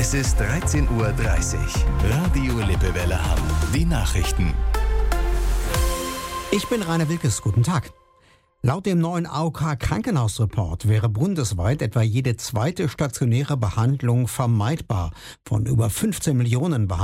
Es ist 13:30 Uhr. Radio Lippewelle Hamm. Die Nachrichten. Ich bin Rainer Wilkes. Guten Tag. Laut dem neuen AOK-Krankenhausreport wäre bundesweit etwa jede zweite stationäre Behandlung vermeidbar. Von über 15 Millionen